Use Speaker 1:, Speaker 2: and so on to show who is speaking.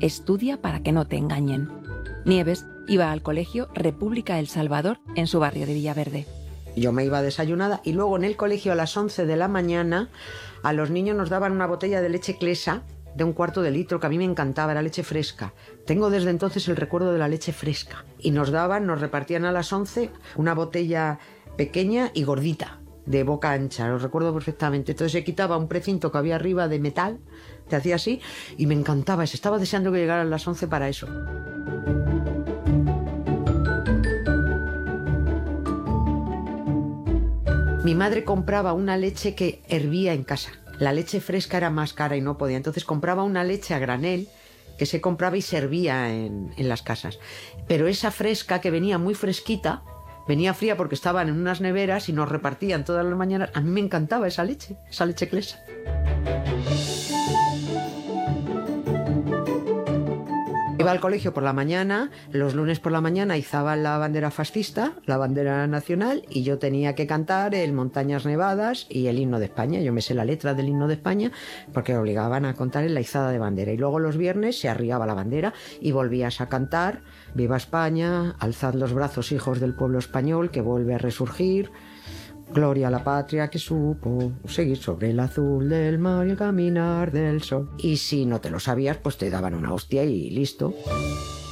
Speaker 1: estudia para que no te engañen. Nieves iba al colegio República El Salvador en su barrio de Villaverde.
Speaker 2: Yo me iba desayunada y luego en el colegio a las 11 de la mañana a los niños nos daban una botella de leche Clesa de 1/4 litro, que a mí me encantaba, era leche fresca. Tengo desde entonces el recuerdo de la leche fresca. Y nos repartían a las 11 una botella pequeña y gordita, de boca ancha, lo recuerdo perfectamente. Entonces se quitaba un precinto que había arriba de metal, te hacía así, y me encantaba eso. Estaba deseando que llegaran las 11 para eso. Mi madre compraba una leche que hervía en casa. La leche fresca era más cara y no podía. Entonces compraba una leche a granel que se compraba y servía en las casas. Pero esa fresca, que venía muy fresquita, venía fría porque estaban en unas neveras y nos repartían todas las mañanas. A mí me encantaba esa leche Clesa. Iba al colegio por la mañana, los lunes por la mañana izaban la bandera fascista, la bandera nacional, y yo tenía que cantar el Montañas Nevadas y el himno de España. Yo me sé la letra del himno de España porque obligaban a contar en la izada de bandera. Y luego los viernes se arriaba la bandera y volvías a cantar Viva España, alzad los brazos, hijos del pueblo español, que vuelve a resurgir. Gloria a la patria que supo seguir sobre el azul del mar y el caminar del sol. Y si no te lo sabías, pues te daban una hostia y listo.